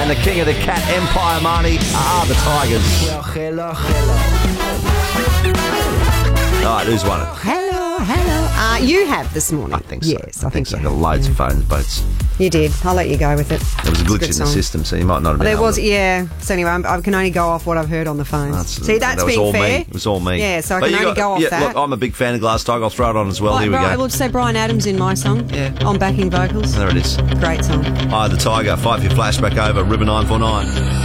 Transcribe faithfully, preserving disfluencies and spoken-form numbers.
And the king of the cat empire, Marnie, are the Tigers. Well, hello, hello. All right, who's won it? Hello, hello. Uh, you have this morning. I think so. Yes, I, I think think so. you I've got loads of phones, boats. You did. I'll let you go with it. There was a It's glitch good in the song. system, so you might not have Oh, been there able was, to... yeah. So anyway, I'm, I can only go off what I've heard on the phones. That's- See, that's that was being all fair. me. It was all me. Yeah, so I But can you only got- go off yeah, that. Look, I'm a big fan of Glass Tiger. I'll throw it on as well. Right, Here we right, go. we'll just say Brian Adams in my song. Yeah. On backing vocals. There it is. Great song. Hi, the Tiger. Five-year flashback over. River nine four nine.